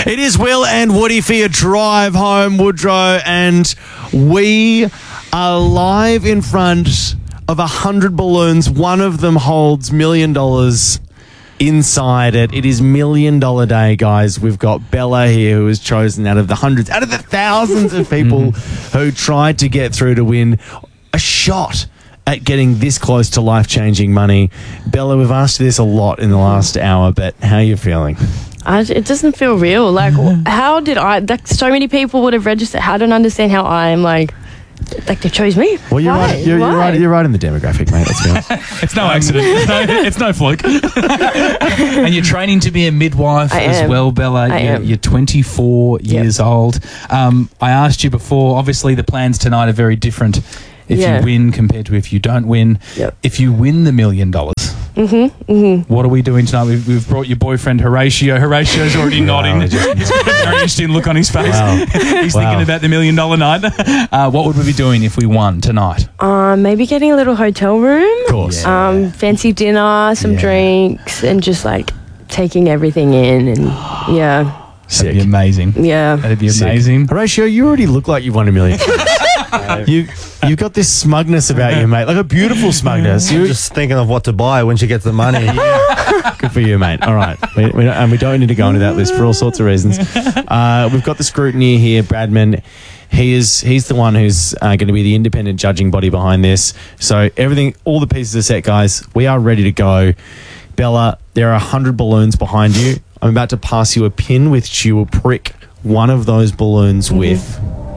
It is Will and Woody for your drive home, Woodrow, and we are live in front of 100 balloons. One of them holds $1 million inside it. It is $1 Million Day, guys. We've got Bella here, who was chosen out of the hundreds, out of the thousands of people who tried to get through to win a shot at getting this close to life-changing money. Bella, we've asked you this a lot in the last hour, but how are you feeling? It doesn't feel real. Like, how did so many people would have registered. I don't understand how I'm like they chose me. Well, you're Why? right. You're right. You're right in the demographic, mate. Let's be honest. It's no accident. It's no fluke. And you're training to be a midwife as well, Bella. You're 24 years old. I asked you before, obviously the plans tonight are very different if you win compared to if you don't win. Yep. If you win the $1 million, what are we doing tonight? We've brought your boyfriend Horatio. Horatio's already nodding. He's got a very interesting look on his face. Wow. He's thinking about the $1 million night. What would we be doing if we won tonight? Maybe getting a little hotel room. Of course. Fancy dinner, some drinks, and just like taking everything in. And Sick. That'd be amazing. Yeah. That'd be Sick. amazing. Horatio, you already look like you've won $1 million. You've got this smugness about you, mate. Like a beautiful smugness. You're just thinking of what to buy when she gets the money. Good for you, mate. All right. We don't need to go into that list for all sorts of reasons. We've got the scrutineer here, Bradman. He's the one who's going to be the independent judging body behind this. So all the pieces are set, guys. We are ready to go. Bella, there are 100 balloons behind you. I'm about to pass you a pin which you will prick one of those balloons with.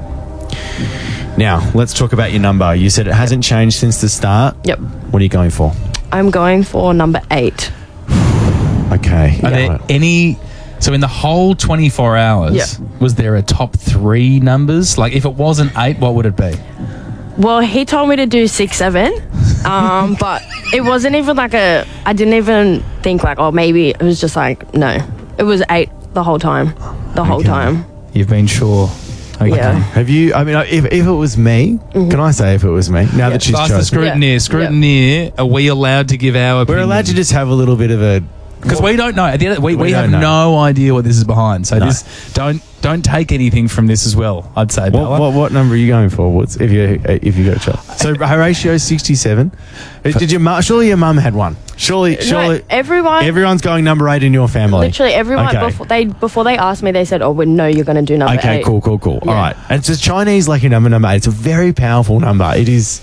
Now, let's talk about your number. You said it hasn't changed since the start. Yep. What are you going for? I'm going for number 8. Okay. Are there any... So in the whole 24 hours, was there a top 3 numbers? Like, if it wasn't 8, what would it be? Well, he told me to do 6, 7. But it wasn't even like I didn't even think like, oh, maybe it was just like, no. It was 8 the whole time. The whole time. You've been sure. Okay. Yeah. Have you? I mean, if it was me, can I say if it was me? Now that she's Ask the chosen, scrutineer, are we allowed to give our opinion? we're allowed to just have a little bit of a. Because we don't know. At the end, we We have don't know. no idea what this is behind. So No. this don't take anything from this as well. I'd say. Bella. What number are you going for? What's if you got a shot? So Horatio 67. Did your surely your mum had one? Surely everyone's going number 8 in your family. Literally everyone before they asked me, they said, "Oh, we know you're going to do number 8." Okay, cool. Yeah. All right, and it's a Chinese lucky number 8. It's a very powerful number. It is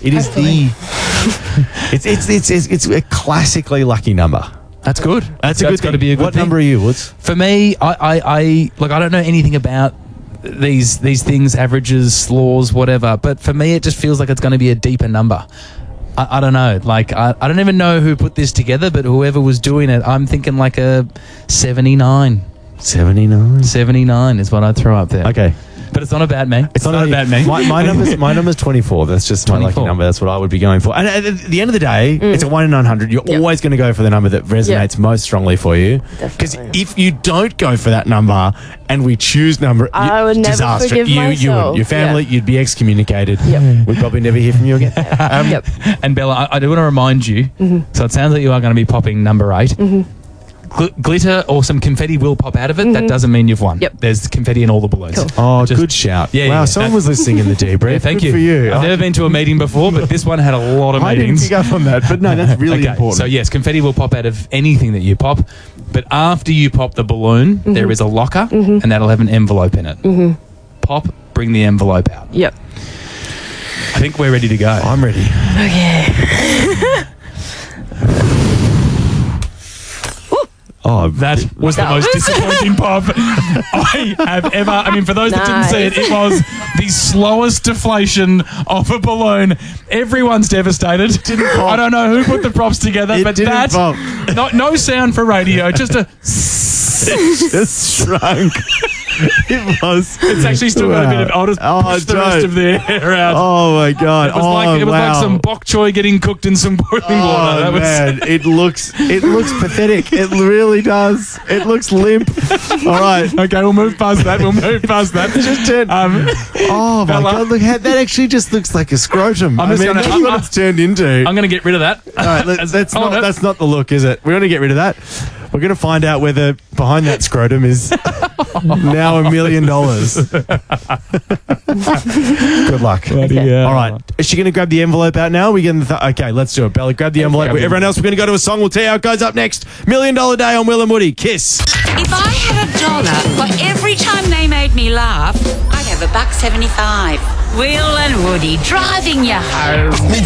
it's a classically lucky number. That's good. That's a good got thing. to be a good What thing. number are you, Woods? For me, I don't know anything about these things, averages, laws, whatever. But for me, it just feels like it's going to be a deeper number. I don't know. Like I don't even know who put this together, but whoever was doing it, I'm thinking like a 79. 79. 79 is what I'd throw up there. Okay. But it's not about me. It's not about me. My number's 24. That's just my lucky 24. number. That's what I would be going for. And at the end of the day, it's a 1 in 900. You're always going to go for the number that resonates most strongly for you. Because if you don't go for that number and we choose number, I would never disaster. forgive You myself. wouldn't. Your family, you'd be excommunicated. Yep. We'd probably never hear from you again. And Bella, I do want to remind you, so it sounds like you are going to be popping number 8. Glitter or some confetti will pop out of it. That doesn't mean you've won. Yep. There's confetti in all the balloons. Cool. Oh, good shout. Yeah, wow, yeah, someone was listening in the debrief. Yeah, thank Good you. for you. I've never been to a meeting before, but this one had a lot of I didn't meetings. pick up on that, but no, that's really important. So yes, confetti will pop out of anything that you pop, but after you pop the balloon, there is a locker, and that'll have an envelope in it. Pop, bring the envelope out. Yep. I think we're ready to go. I'm ready. Okay. Oh, That was the most disappointing pop I have ever. I mean, for those that didn't see it, it was the slowest deflation of a balloon. Everyone's devastated. Didn't pop. I don't know who put the props together, It but didn't that pop. no sound for radio, just a. just shrunk. It was. It's actually still got a bit of. I'll just push the rest of the air out. Oh my god! It was like some bok choy getting cooked in some boiling water. That was. Man, it looks pathetic. It really does. It looks limp. All right. Okay, we'll move past that. Just turn. Oh my Bella. god! Look, that actually just looks like a scrotum. I'm just gonna- that's what it's turned into. I'm going to get rid of that. All right, that's not the look, is it? We're going to get rid of that. We're going to find out whether behind that scrotum is now $1 million. Good luck. Yeah. All right. Is she going to grab the envelope out now? Okay, let's do it. Bella, grab the envelope. Everyone else, we're going to go to a song. We'll tell you how it goes up next. $1 Million Day on Will and Woody. Kiss. If I had $1 for every time they made me laugh, I'd have $1.75. Will and Woody driving you home.